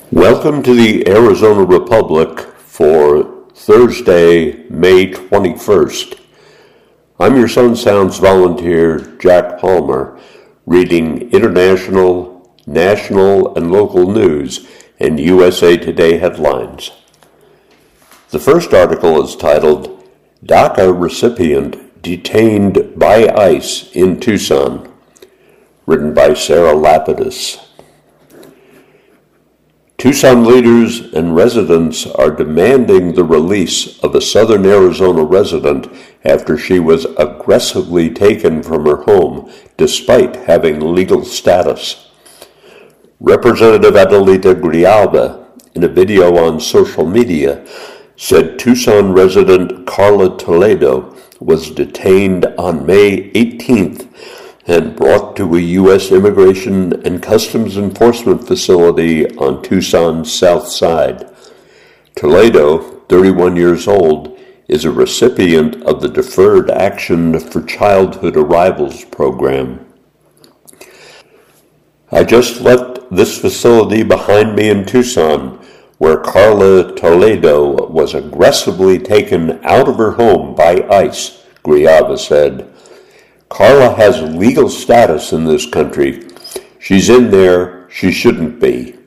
Welcome to the Arizona Republic for Thursday, May 21st. I'm your Sun Sounds volunteer, Jack Palmer, reading international, national, and local news and USA Today headlines. The first article is titled, DACA Recipient Detained by ICE in Tucson, written by Sarah Lapidus. Tucson leaders and residents are demanding the release of a southern Arizona resident after she was aggressively taken from her home despite having legal status. Representative Adelita Grijalva, in a video on social media, said Tucson resident Carla Toledo was detained on May 18th and brought to a U.S. Immigration and Customs Enforcement facility on Tucson's south side. Toledo, 31 years old, is a recipient of the Deferred Action for Childhood Arrivals program. I just left this facility behind me in Tucson, where Carla Toledo was aggressively taken out of her home by ICE, Grijalva said. Carla has legal status in this country. She's in there. She shouldn't be.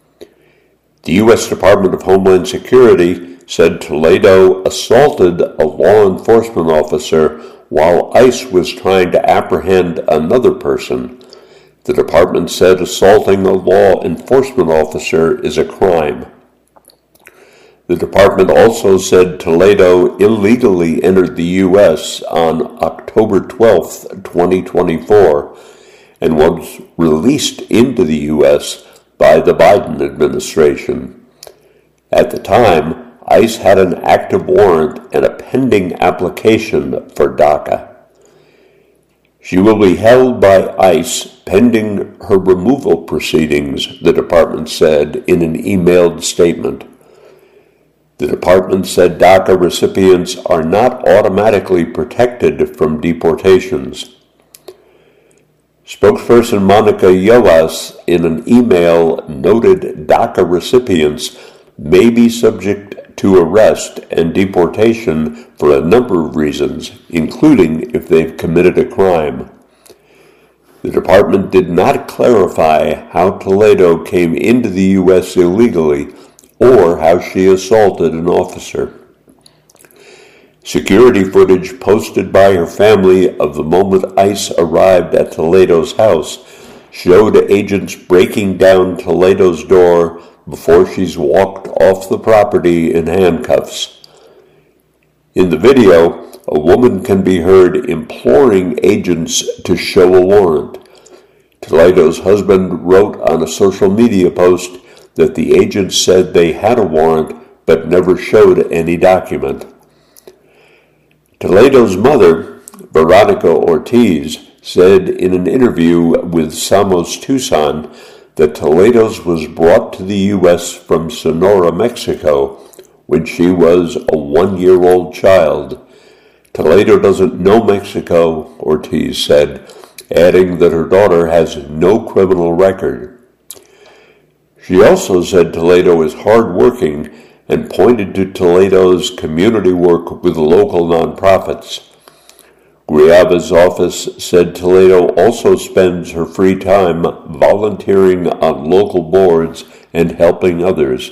The U.S. Department of Homeland Security said Toledo assaulted a law enforcement officer while ICE was trying to apprehend another person. The department said assaulting a law enforcement officer is a crime. The department also said Toledo illegally entered the U.S. on October 12, 2024, and was released into the U.S. by the Biden administration. At the time, ICE had an active warrant and a pending application for DACA. She will be held by ICE pending her removal proceedings, the department said in an emailed statement. The department said DACA recipients are not automatically protected from deportations. Spokesperson Monica Yoas in an email noted DACA recipients may be subject to arrest and deportation for a number of reasons, including if they've committed a crime. The department did not clarify how Toledo came into the U.S. illegally or how she assaulted an officer. Security footage posted by her family of the moment ICE arrived at Toledo's house showed agents breaking down Toledo's door before she's walked off the property in handcuffs. In the video, a woman can be heard imploring agents to show a warrant. Toledo's husband wrote on a social media post that the agents said they had a warrant but never showed any document. Toledo's mother, Veronica Ortiz, said in an interview with Somos Tucson that Toledo's was brought to the U.S. from Sonora, Mexico, when she was a 1-year-old child. Toledo doesn't know Mexico, Ortiz said, adding that her daughter has no criminal record. She also said Toledo is hardworking and pointed to Toledo's community work with local nonprofits. Grijalva's office said Toledo also spends her free time volunteering on local boards and helping others.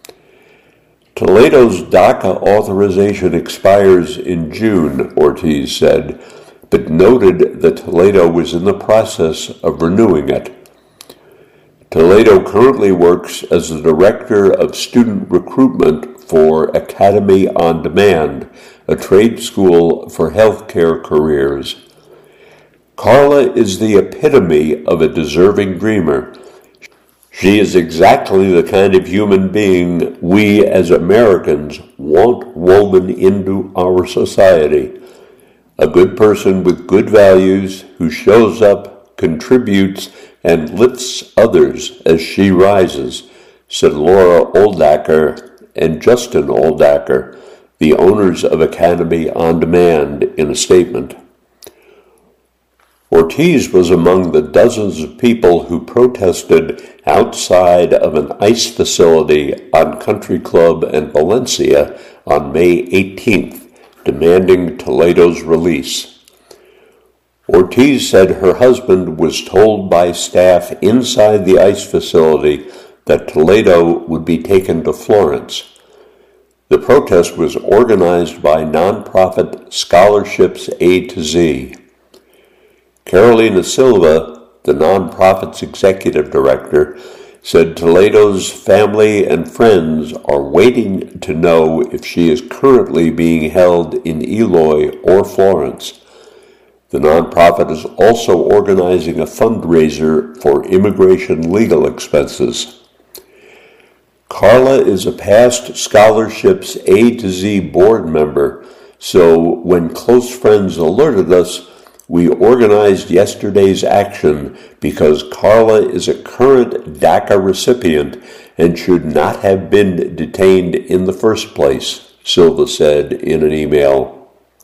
Toledo's DACA authorization expires in June, Ortiz said, but noted that Toledo was in the process of renewing it. Toledo currently works as the Director of Student Recruitment for Academy on Demand, a trade school for healthcare careers. Carla is the epitome of a deserving dreamer. She is exactly the kind of human being we as Americans want woven into our society. A good person with good values who shows up, contributes, and lifts others as she rises, said Laura Oldacker and Justin Oldacker, the owners of Academy on Demand, in a statement. Ortiz was among the dozens of people who protested outside of an ICE facility on Country Club and Valencia on May 18th, demanding Toledo's release. Ortiz said her husband was told by staff inside the ICE facility that Toledo would be taken to Florence. The protest was organized by nonprofit Scholarships A to Z. Carolina Silva, the nonprofit's executive director, said Toledo's family and friends are waiting to know if she is currently being held in Eloy or Florence. The nonprofit is also organizing a fundraiser for immigration legal expenses. Carla is a past Scholarships A to Z board member, so when close friends alerted us, we organized yesterday's action because Carla is a current DACA recipient and should not have been detained in the first place, Silva said in an email.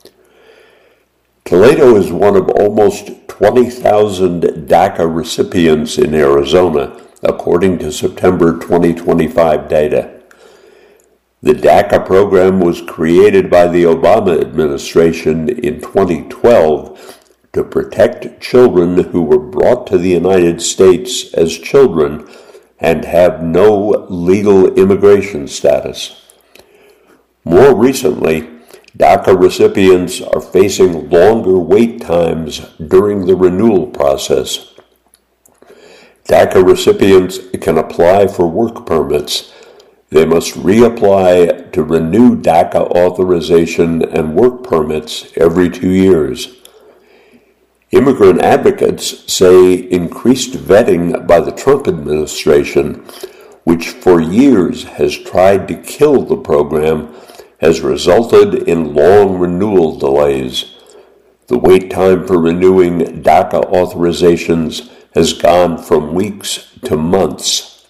Toledo is one of almost 20,000 DACA recipients in Arizona, according to September 2025 data. The DACA program was created by the Obama administration in 2012 to protect children who were brought to the United States as children and have no legal immigration status. More recently, DACA recipients are facing longer wait times during the renewal process. DACA recipients can apply for work permits. They must reapply to renew DACA authorization and work permits every 2 years. Immigrant advocates say increased vetting by the Trump administration, which for years has tried to kill the program, has resulted in long renewal delays. The wait time for renewing DACA authorizations has gone from weeks to months.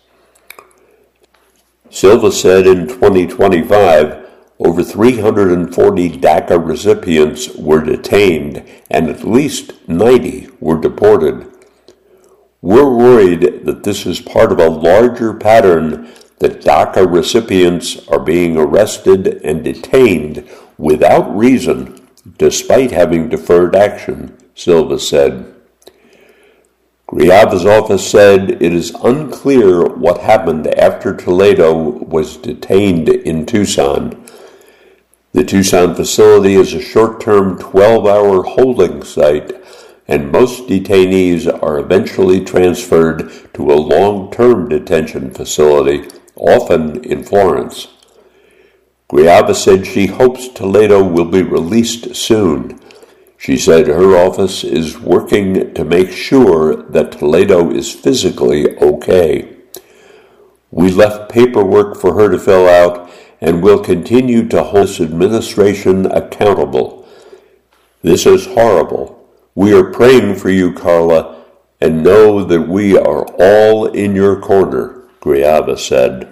Silva said in 2025, over 340 DACA recipients were detained and at least 90 were deported. We're worried that this is part of a larger pattern that DACA recipients are being arrested and detained without reason, despite having deferred action, Silva said. Grijalva's office said it is unclear what happened after Toledo was detained in Tucson. The Tucson facility is a short-term 12-hour holding site, and most detainees are eventually transferred to a long-term detention facility, often in Florence. Grijalva said she hopes Toledo will be released soon. She said her office is working to make sure that Toledo is physically okay. We left paperwork for her to fill out and will continue to hold this administration accountable. This is horrible. We are praying for you, Carla, and know that we are all in your corner, Grijalva said.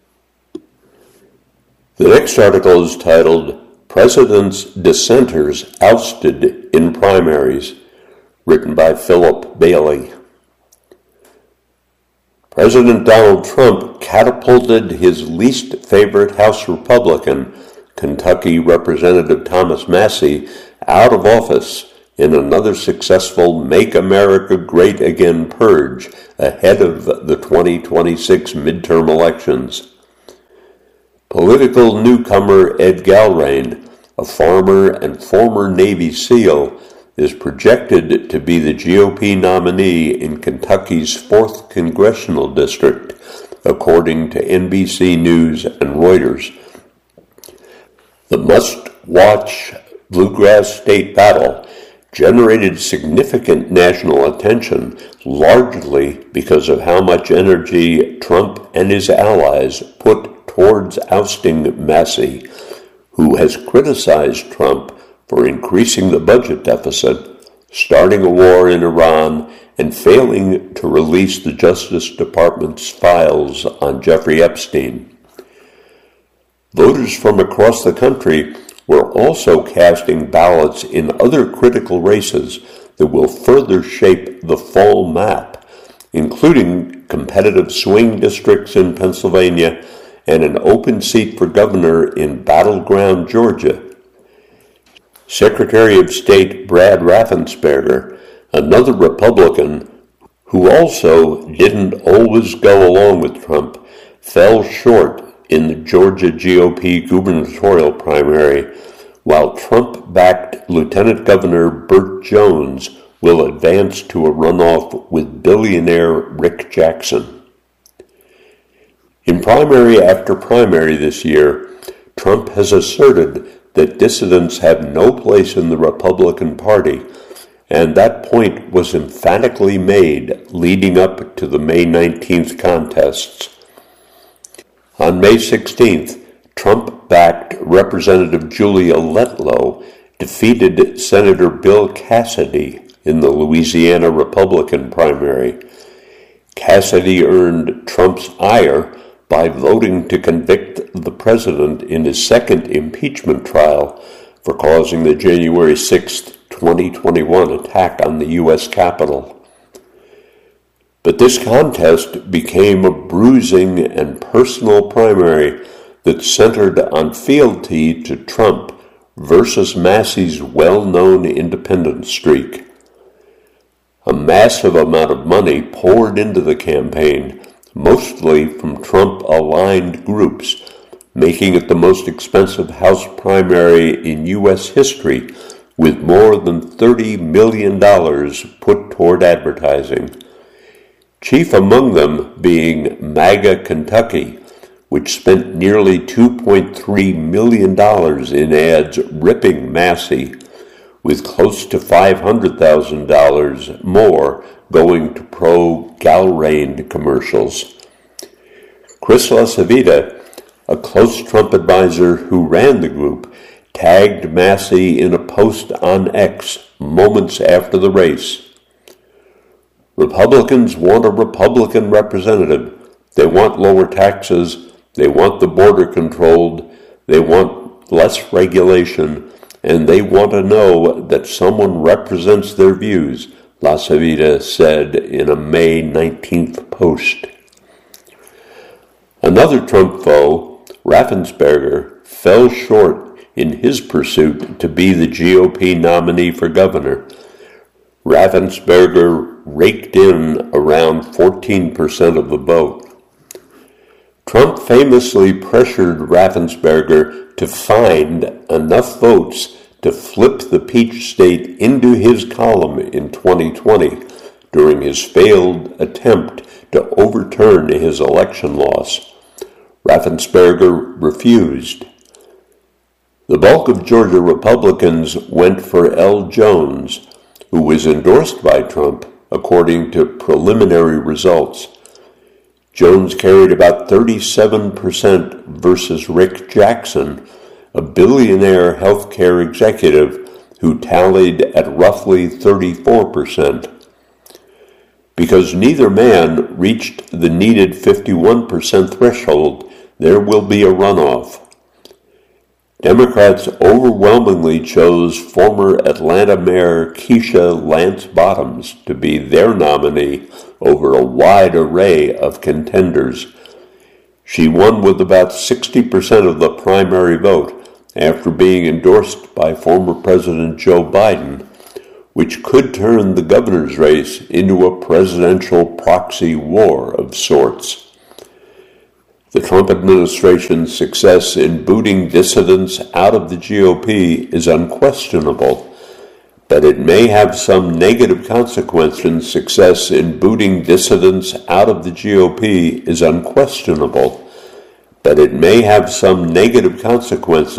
The next article is titled, President's Dissenters Ousted in Primaries, written by Philip Bailey. President Donald Trump catapulted his least favorite House Republican, Kentucky Representative Thomas Massie, out of office in another successful Make America Great Again purge ahead of the 2026 midterm elections. Political newcomer Ed Galrain, a farmer and former Navy SEAL, is projected to be the GOP nominee in Kentucky's 4th Congressional District, according to NBC News and Reuters. The must-watch Bluegrass State battle generated significant national attention, largely because of how much energy Trump and his allies put towards ousting Massie, who has criticized Trump for increasing the budget deficit, starting a war in Iran, and failing to release the Justice Department's files on Jeffrey Epstein. Voters from across the country were also casting ballots in other critical races that will further shape the fall map, including competitive swing districts in Pennsylvania and an open seat for governor in battleground Georgia. Secretary of State Brad Raffensperger, another Republican who also didn't always go along with Trump, fell short in the Georgia GOP gubernatorial primary, while Trump-backed Lieutenant Governor Burt Jones will advance to a runoff with billionaire Rick Jackson. In primary after primary this year, Trump has asserted that dissidents have no place in the Republican Party, and that point was emphatically made leading up to the May 19th contests. On May 16th, Trump-backed Representative Julia Letlow defeated Senator Bill Cassidy in the Louisiana Republican primary. Cassidy earned Trump's ire by voting to convict the president in his second impeachment trial for causing the January 6, 2021 attack on the U.S. Capitol. But this contest became a bruising and personal primary that centered on fealty to Trump versus Massey's well-known independent streak. A massive amount of money poured into the campaign, mostly from Trump-aligned groups, making it the most expensive House primary in U.S. history, with more than $30 million put toward advertising. Chief among them being MAGA Kentucky, which spent nearly $2.3 million in ads ripping Massey, with close to $500,000 more going to pro-Gallrain commercials. Chris LaCivita, a close Trump advisor who ran the group, tagged Massey in a post on X moments after the race. Republicans want a Republican representative. They want lower taxes. They want the border controlled. They want less regulation. And they want to know that someone represents their views, LaCivita said in a May 19th post. Another Trump foe, Raffensperger, fell short in his pursuit to be the GOP nominee for governor. Raffensperger raked in around 14% of the vote. Trump famously pressured Raffensperger to find enough votes to flip the Peach State into his column in 2020 during his failed attempt to overturn his election loss. Raffensperger refused. The bulk of Georgia Republicans went for L. Jones, who was endorsed by Trump, according to preliminary results. Jones carried about 37% versus Rick Jackson, a billionaire healthcare executive who tallied at roughly 34%. Because neither man reached the needed 51% threshold, there will be a runoff. Democrats overwhelmingly chose former Atlanta Mayor Keisha Lance Bottoms to be their nominee over a wide array of contenders. She won with about 60% of the primary vote after being endorsed by former President Joe Biden, which could turn the governor's race into a presidential proxy war of sorts. The Trump administration's success in booting dissidents out of the GOP is unquestionable, but it may have some negative consequences. Success in booting dissidents out of the GOP is unquestionable, but it may have some negative consequences.